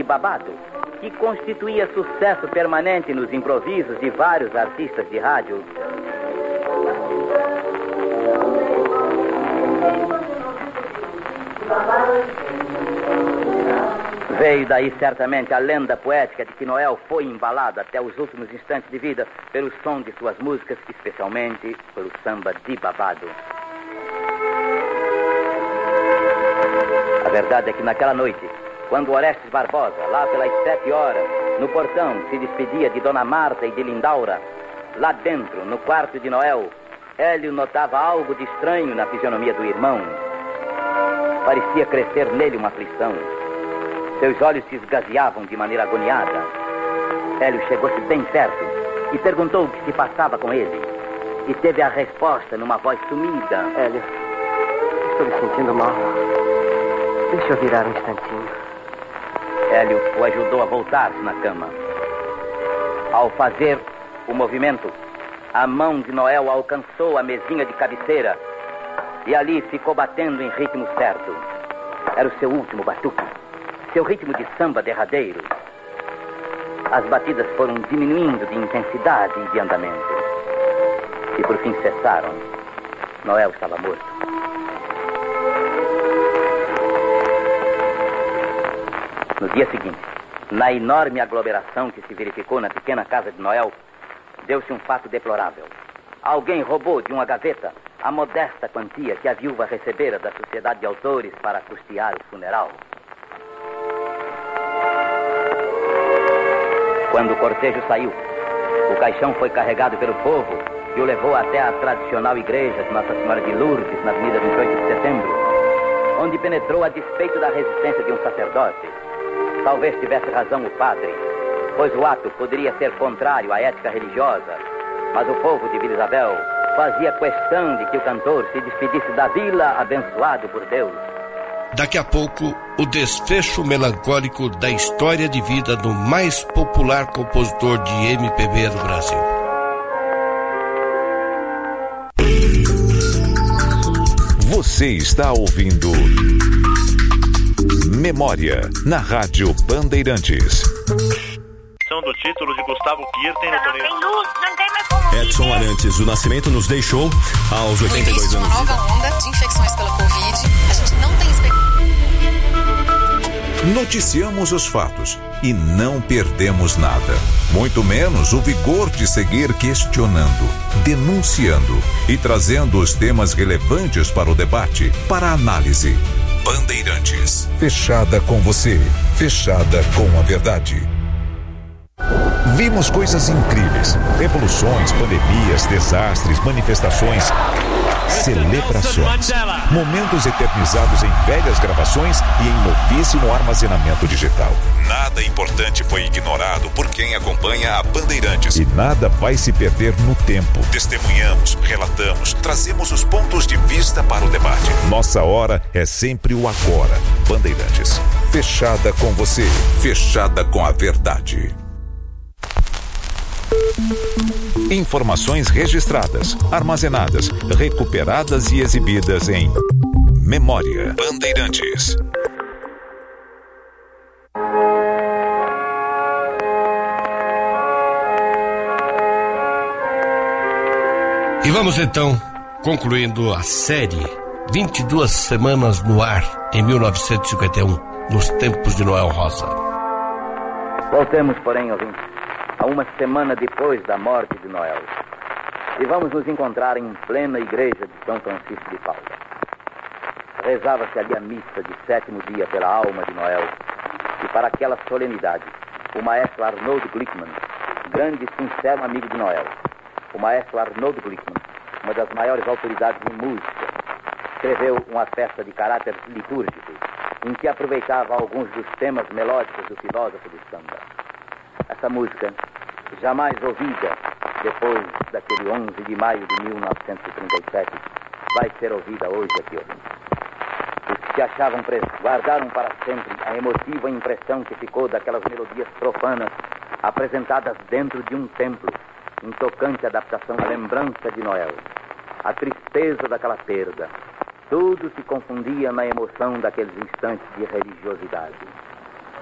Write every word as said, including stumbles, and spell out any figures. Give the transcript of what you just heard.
Babado, que constituía sucesso permanente nos improvisos de vários artistas de rádio. Veio daí certamente a lenda poética de que Noel foi embalado até os últimos instantes de vida pelo som de suas músicas, especialmente pelo samba de Babado. A verdade é que naquela noite, quando Orestes Barbosa, lá pelas sete horas, no portão, se despedia de Dona Marta e de Lindaura, lá dentro, no quarto de Noel, Hélio notava algo de estranho na fisionomia do irmão. Parecia crescer nele uma aflição. Seus olhos se esgazeavam de maneira agoniada. Hélio chegou-se bem perto e perguntou o que se passava com ele. E teve a resposta numa voz sumida. Hélio, estou me sentindo mal. Deixa eu virar um instantinho. Hélio o ajudou a voltar-se na cama. Ao fazer o movimento, a mão de Noel alcançou a mesinha de cabeceira e ali ficou batendo em ritmo certo. Era o seu último batuque, seu ritmo de samba derradeiro. As batidas foram diminuindo de intensidade e de andamento. E por fim cessaram. Noel estava morto. No dia seguinte, na enorme aglomeração que se verificou na pequena casa de Noel, deu-se um fato deplorável. Alguém roubou de uma gaveta a modesta quantia que a viúva recebera da Sociedade de Autores para custear o funeral. Quando o cortejo saiu, o caixão foi carregado pelo povo e o levou até a tradicional igreja de Nossa Senhora de Lourdes, na Avenida vinte e oito de Setembro, onde penetrou a despeito da resistência de um sacerdote. Talvez tivesse razão o padre, pois o ato poderia ser contrário à ética religiosa, mas o povo de Vila Isabel fazia questão de que o cantor se despedisse da vila abençoado por Deus. Daqui a pouco, o desfecho melancólico da história de vida do mais popular compositor de M P B do Brasil. Você está ouvindo Memória, na Rádio Bandeirantes. Do título de Gustavo Kirten no torneio. Não tem luz, não tem mais como ir. Edson Arantes do Nascimento nos deixou aos oitenta e dois anos. No início de uma nova onda de infecções pela Covid, a gente não tem expectativa. Noticiamos os fatos e não perdemos nada. Muito menos o vigor de seguir questionando, denunciando e trazendo os temas relevantes para o debate, para a análise. Bandeirantes. Fechada com você. Fechada com a verdade. Vimos coisas incríveis, revoluções, pandemias, desastres, manifestações, celebrações, momentos eternizados em velhas gravações e em novíssimo armazenamento digital. Nada importante foi ignorado por quem acompanha a Bandeirantes. E nada vai se perder no tempo. Testemunhamos, relatamos, trazemos os pontos de vista para o debate. Nossa hora é sempre o agora. Bandeirantes, fechada com você, fechada com a verdade. Informações registradas, armazenadas, recuperadas e exibidas em Memória Bandeirantes. E vamos então, concluindo a série vinte e duas semanas no ar em mil novecentos e cinquenta e um, nos tempos de Noel Rosa. Voltemos, porém, ouvintes, a uma semana depois da morte de Noel. E vamos nos encontrar em plena igreja de São Francisco de Paula. Rezava-se ali a missa de sétimo dia pela alma de Noel. E para aquela solenidade, o maestro Arnold Glickman, grande e sincero amigo de Noel, o maestro Arnold Glickman, uma das maiores autoridades em música, escreveu uma festa de caráter litúrgico, em que aproveitava alguns dos temas melódicos do filósofo do samba. Essa música, jamais ouvida depois daquele onze de maio de mil novecentos e trinta e sete, vai ser ouvida hoje aqui. Os que se achavam presos guardaram para sempre a emotiva impressão que ficou daquelas melodias profanas apresentadas dentro de um templo, em tocante adaptação à lembrança de Noel. A tristeza daquela perda, tudo se confundia na emoção daqueles instantes de religiosidade.